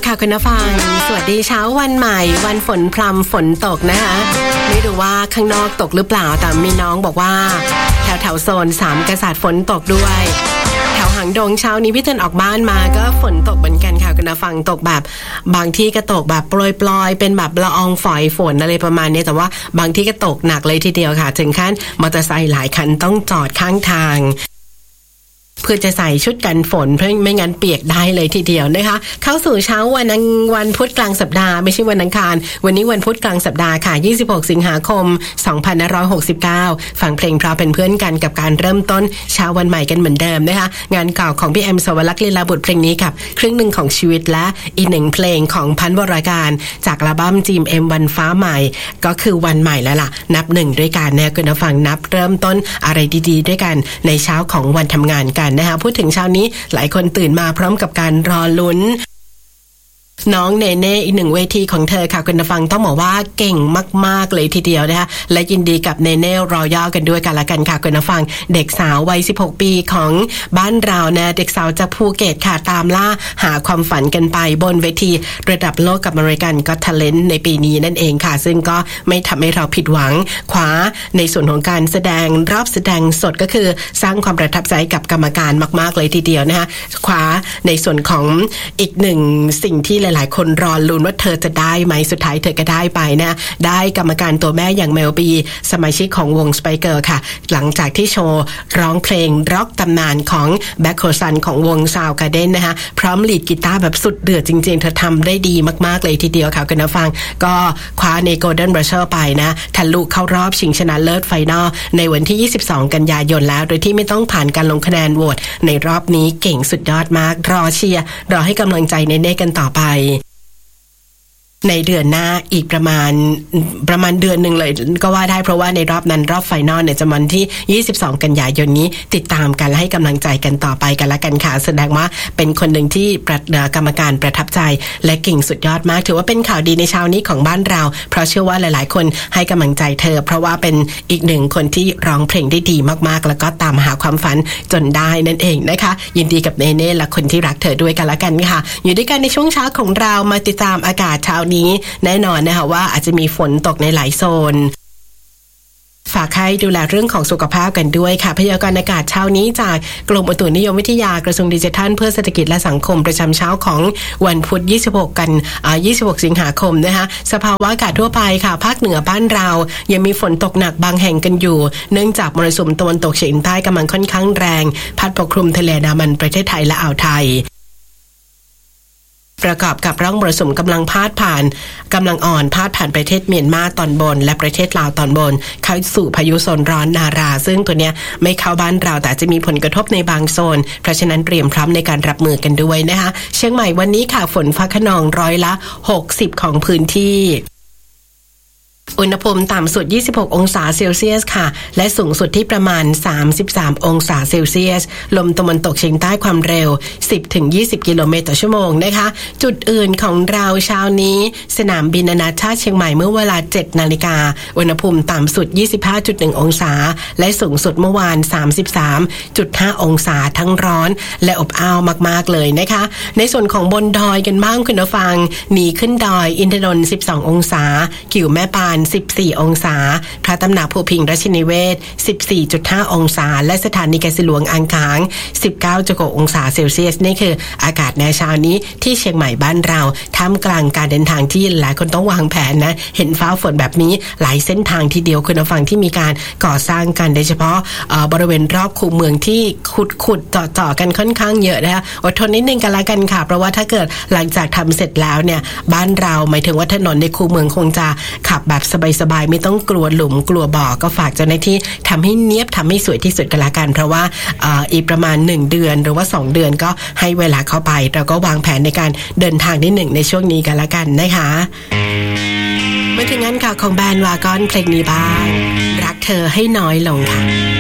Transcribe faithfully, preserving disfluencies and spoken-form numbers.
ค่ะคุณผู้ฟังสวัสดีเช้าวันใหม่วันฝนพรำฝนตกนะคะไม่รู้ว่าข้างนอกตกหรือเปล่าแต่มีน้องบอกว่าแถวแถวโซนสามกษัตริย์ฝนตกด้วยแถวหางดงเช้านี้พี่เตือนออกบ้านมาก็ฝนตกเหมือนกันค่ะคุณผู้ฟังตกแบบบางที่ก็ตกแบบโปรยๆเป็นแบบละอองฝอยฝนอะไรประมาณนี้แต่ว่าบางที่ก็ตกหนักเลยทีเดียวค่ะถึงขั้นมอเตอร์ไซค์หลายคันต้องจอดข้างทางเพื่อจะใส่ชุดกันฝนเพราะไม่งั้นเปียกได้เลยทีเดียวนะคะเข้าสู่เช้าวันวันพุธกลางสัปดาห์ไม่ใช่วันอังคารวันนี้วันพุธกลางสัปดาห์ค่ะยี่สิบหกสิงหาคมสองพันห้าร้อยหกสิบเก้าฟังเพลงเพราะเป็นเพื่อนกันกับการเริ่มต้นเช้าวันใหม่กันเหมือนเดิมนะคะงานเก่าของพี่แอมสวรักษ์ลีลาบุตรเพลงนี้กับครึ่งหนึ่งของชีวิตและอีกหนึ่งเพลงของพันวรการจากอัลบั้มจีมเอ็มวันฟ้าใหม่ก็คือวันใหม่แล้วล่ะนับหนึ่งด้วยกันนะคุณผู้ฟังนับเริ่มต้นอะไรดีๆด้วยกันในเช้าของวันทำงานกันนะคะพูดถึงเช้านี้หลายคนตื่นมาพร้อมกับการรอลุ้นน้องเนเน่อีกหนึ่งเวทีของเธอค่ะคุณผู้ฟังต้องบอกว่าเก่งมากๆเลยทีเดียวนะคะและยินดีกับเนเน่รอย่อกันด้วยกันละกันค่ะคุณผู้ฟังเด็กสาววัยสิบหกปีของบ้านเรานะเด็กสาวจากภูเก็ตค่ะตามล่าหาความฝันกันไปบนเวทีระดับโลกกับ American Got Talent ในปีนี้นั่นเองค่ะซึ่งก็ไม่ทำให้เราผิดหวังคว้าในส่วนของการแสดงรอบแสดงสดก็คือสร้างความประทับใจกับกรรมการมากๆเลยทีเดียวนะคะคว้าในส่วนของอีกหนึ่งสิ่งที่หลายๆคนรอลุ้นว่าเธอจะได้ไหมสุดท้ายเธอก็ได้ไปนะได้กรรมการตัวแม่อย่างเมลบีสมาชิกของวงสไปเกอร์ค่ะหลังจากที่โชว์ร้องเพลงร็อกตำนานของแบ็คโคซันของวงซาวการ์เด้นนะคะพร้อมลีดกีตาร์แบบสุดเดือดจริงๆเธอทำได้ดีมากๆเลยทีเดียวค่ะคุณผู้ฟังก็คว้าในโกลเด้นบรัชเชอร์ไปนะทะลุเข้ารอบชิงชนะเลิศไฟนอลในวันที่ยี่สิบสองกันยายนแล้วโดยที่ไม่ต้องผ่านการลงคะแนนโหวตในรอบนี้เก่งสุดยอดมากรอเชียร์รอให้กำลังใจเน่ๆกันต่อไปในเดือนหน้าอีกประมาณประมาณเดือนหนึ่งเลยก็ว่าได้เพราะว่าในรอบนั้นรอบไฟนอลเนี่ยจะวันที่ยี่สิบสองกันยายนนี้ติดตามกันและให้กำลังใจกันต่อไปกันละกันค่ะแสดงว่าเป็นคนหนึ่งที่กรรมการประทับใจและเก่งสุดยอดมากถือว่าเป็นข่าวดีในเช้านี้ของบ้านเราเพราะเชื่อว่าหลายๆคนให้กำลังใจเธอเพราะว่าเป็นอีกหนึ่งคนที่ร้องเพลงได้ดีมากๆแล้วก็ตามหาความฝันจนได้นั่นเองนะคะยินดีกับเนเน่และคนที่รักเธอด้วยกันละกันค่ะอยู่ด้วยกันในช่วงเช้าของเรามาติดตามอากาศเช้านี้แน่นอนนะคะว่าอาจจะมีฝนตกในหลายโซนฝากให้ดูแลเรื่องของสุขภาพกันด้วยค่ะพยากรณ์อากาศเช้านี้จากกรมอุตุนิยมวิทยากระทรวงดิจิทัลเพื่อเศรษฐกิจและสังคมประจำเช้าของวันพุธยี่สิบหกกันอ่ายี่สิบหกสิงหาคมนะคะสภาวะอากาศทั่วไปค่ะภาคเหนือบ้านเรายังมีฝนตกหนักบางแห่งกันอยู่เนื่องจากมรสุมตะวันตกเฉียงใต้กำลังค่อนข้างแรงพัดปกคลุมทะเลอันดามันประเทศไทยและอ่าวไทยประกอบกับร่องมรสุมกำลังพาดผ่านกำลังอ่อนพาดผ่านประเทศเมียนมาตอนบนและประเทศลาวตอนบนเข้าสู่พายุโซนร้อนนาราซึ่งตัวเนี้ยไม่เข้าบ้านเราแต่จะมีผลกระทบในบางโซนเพราะฉะนั้นเตรียมพร้อมในการรับมือกันด้วยนะคะเชียงใหม่วันนี้ค่ะฝนฟ้าคะนองร้อยละหกสิบของพื้นที่อุณหภูมิต่ำสุดยี่สิบหกองศาเซลเซียสค่ะและสูงสุดที่ประมาณสามสิบสามองศาเซลเซียสลมตะวันตกเฉียงใต้ความเร็ว สิบถึงยี่สิบ กิโลเมตรต่อชั่วโมงนะคะจุดอื่นของเราเช้านี้สนามบินนานาชาติเชียงใหม่เมื่อเวลา เจ็ดนาฬิกาอุณหภูมิต่ำสุด ยี่สิบห้าจุดหนึ่ง องศาและสูงสุดเมื่อวาน สามสิบสามจุดห้า องศาทั้งร้อนและอบอ้าวมากๆเลยนะคะในส่วนของบนดอยกันบ้างคุณผู้ฟังหนีขึ้นดอยอินทนนท์สิบสององศากิ่วแม่ปานสิบสี่องศาพระตำหนักภูพิงราชินีเวศ สิบสี่จุดห้า องศาและสถานีเกษตรหลวงอ่างขาง สิบเก้าจุดหก องศาเซลเซียสนี่คืออากาศในเช้านี้ที่เชียงใหม่บ้านเราท่ามกลางการเดินทางที่หลายคนต้องวางแผนนะเห็นฟ้าฝนแบบนี้หลายเส้นทางทีเดียวคุณผู้ฟังที่มีการก่อสร้างกันโดยเฉพาะบริเวณรอบคูเมืองที่ขุดๆเจาะๆกันค่อนข้างเยอะนะคะอดทนนิดนึงกันละกันค่ะเพราะว่าถ้าเกิดหลังจากทำเสร็จแล้วเนี่ยบ้านเราหมายถึงว่าถนนในคูเมืองคงจะขับแบบสบายๆไม่ต้องกลัวหลุมกลัวบ่อก็ฝากเจ้าหน้าที่ทำให้เนียบทำให้สวยที่สุดกันละกันเพราะว่าอีกประมาณหนึ่งเดือนหรือว่าสองเดือนก็ให้เวลาเข้าไปเราก็วางแผนในการเดินทางนิดหนึ่งในช่วงนี้กันละกันนะคะมาถึงงานข่าวของแบรนด์วากอนเพลงนี้บ้างรักเธอให้น้อยลงค่ะ